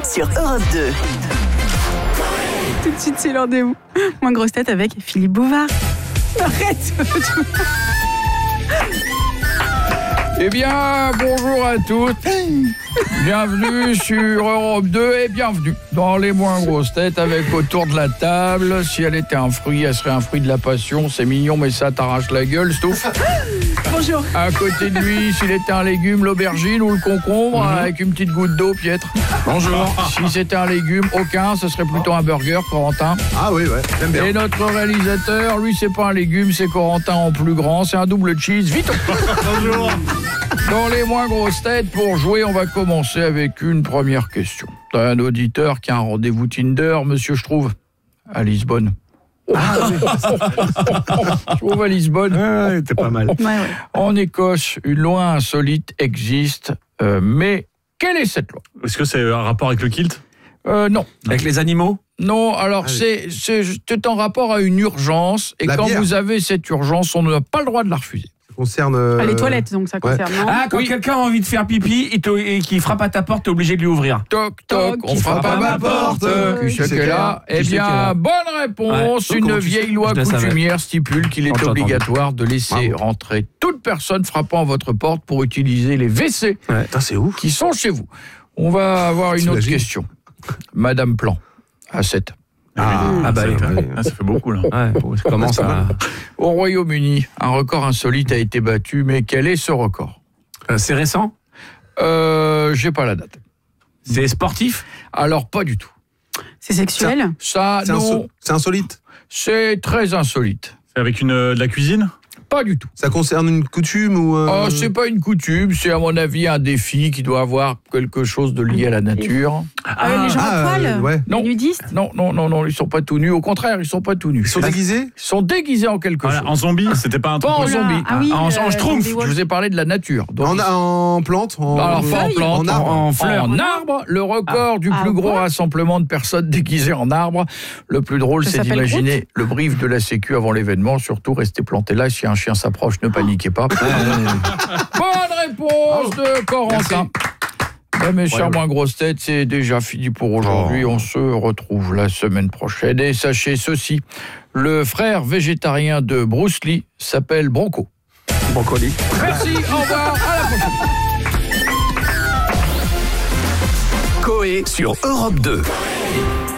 sur Europe 2. Tout de suite, c'est l'heure des où. Moins grosse tête avec Philippe Bouvard. Arrête. Eh bien, bonjour à toutes. Bienvenue sur Europe 2 et bienvenue dans les moins grosses têtes avec autour de la table. Si elle était un fruit, elle serait un fruit de la passion. C'est mignon, mais ça t'arrache la gueule, Stouff. Bonjour. À côté de lui, s'il était un légume, l'aubergine ou le concombre, avec une petite goutte d'eau, Pietre. Bonjour. Si c'était un légume, aucun, ce serait plutôt un burger, Corentin. Ah oui, ouais, j'aime bien. Et notre réalisateur, lui, c'est pas un légume, c'est Corentin en plus grand, c'est un double cheese. Vite. Bonjour. Dans les moins grosses têtes, pour jouer, on va commencer avec une première question. T'as un auditeur qui a un rendez-vous Tinder, monsieur, je trouve, à Lisbonne. Je trouve à Lisbonne. T'es pas mal. Ouais. En Écosse, une loi insolite existe, mais quelle est cette loi ? Est-ce que c'est un rapport avec le kilt ? Non. Avec les animaux ? Non, alors c'est en rapport à une urgence, et La quand bière. vous avez cette urgence, on n'a pas le droit de la refuser. Ça concerne... Les toilettes, donc ça concerne, non ? Ah, quand quelqu'un a envie de faire pipi et qu'il frappe à ta porte, t'es obligé de lui ouvrir. Toc, toc, on frappe à ma porte. Qui c'est qu'elle a ? Eh bien, bonne réponse. Ouais. Une Comment tu vieille loi Je le savais. coutumière stipule qu'il est Quand j'ai obligatoire de laisser Bravo. rentrer toute personne frappant à votre porte pour utiliser les WC Putain, c'est ouf. qui sont chez vous. On va avoir une autre T'imagines ? question. Madame Plan, à 7. Ah bah oui. Ça fait beaucoup, là. Ouais, bon, ça commence à... Au Royaume-Uni, un record insolite a été battu, mais quel est ce record ? C'est récent ? J'ai pas la date. C'est sportif ? Alors, pas du tout. C'est sexuel ? Ça, non, C'est insolite. c'est très insolite. C'est avec de la cuisine ? Pas du tout. Ça concerne une coutume ou... Oh, c'est pas une coutume, c'est à mon avis un défi qui doit avoir quelque chose de lié à la nature. Les gens à poil ouais. Non. Les nudistes ? Non, ils sont pas tout nus. Au contraire, ils sont pas tout nus. Ils sont déguisés ? Ils sont déguisés en quelque Voilà, chose. en zombie, c'était pas un truc... Pas en Oh là, zombie. ah oui, en schtroumpf. des Je vous ai parlé de la nature. Donc, En plante alors, pas en feuilles, plante, en arbre, en fleurs. En arbre, le record du plus gros quoi rassemblement de personnes déguisées en arbre. Le plus drôle, Ça c'est s'appelle d'imaginer le brief de la Sécu avant l'événement. Surtout, restez planté là. Si un chien s'approche, ne paniquez pas. Bonne réponse de Corentin. Mes chers moins grosses têtes, c'est déjà fini pour aujourd'hui. On se retrouve la semaine prochaine. Et sachez ceci, le frère végétarien de Bruce Lee s'appelle Bronco. Brocoli. Merci, au revoir, à la prochaine. Coé sur Europe 2.